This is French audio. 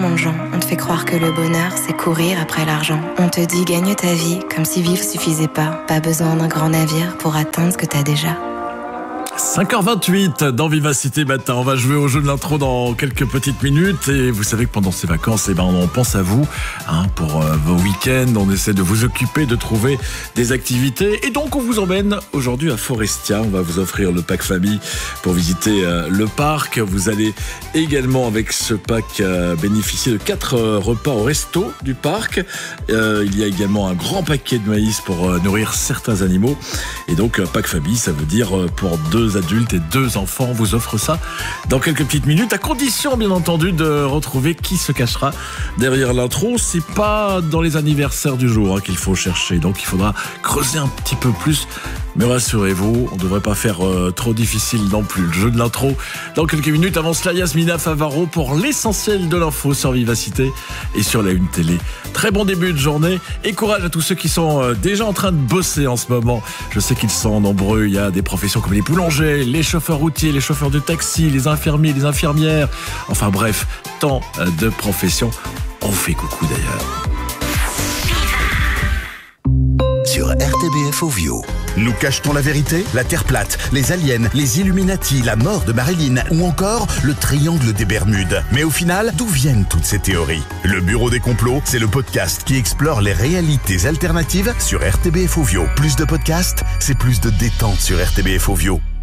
tellement de gens. On te fait croire que le bonheur, c'est courir après l'argent. On te dit gagne ta vie, comme si vivre suffisait pas. Pas besoin d'un grand navire pour atteindre ce que t'as déjà. 5h28 dans Vivacité Matin. On va jouer au jeu de l'intro dans quelques petites minutes. Et vous savez que pendant ces vacances, on pense à vous pour vos week-ends. On essaie de vous occuper, de trouver des activités. Et donc, on vous emmène aujourd'hui à Forestia. On va vous offrir le pack famille pour visiter le parc. Vous allez également, avec ce pack, bénéficier de 4 repas au resto du parc. Il y a également un grand paquet de maïs pour nourrir certains animaux. Et donc, pack famille, ça veut dire pour 2 adultes et 2 enfants. On vous offre ça dans quelques petites minutes, à condition bien entendu de retrouver qui se cachera derrière l'intro. C'est pas dans les anniversaires du jour qu'il faut chercher, donc il faudra creuser un petit peu plus, mais rassurez-vous, on ne devrait pas faire trop difficile non plus. Le jeu de l'intro dans quelques minutes. Avant cela, Yasmina Favaro pour l'essentiel de l'info sur Vivacité et sur la Une Télé. Très bon début de journée et courage à tous ceux qui sont déjà en train de bosser en ce moment. Je sais qu'ils sont nombreux. Il y a des professions comme les boulangers, les chauffeurs routiers, les chauffeurs de taxi, les infirmiers, les infirmières. Enfin bref, tant de professions. On fait coucou d'ailleurs. Sur RTBF Ovio. Nous cache-t-on la vérité? La Terre plate, les aliens, les Illuminati, la mort de Marilyn ou encore le triangle des Bermudes. Mais au final, d'où viennent toutes ces théories? Le Bureau des complots, c'est le podcast qui explore les réalités alternatives sur RTBF Ovio. Plus de podcasts, c'est plus de détente sur RTBF Ovio.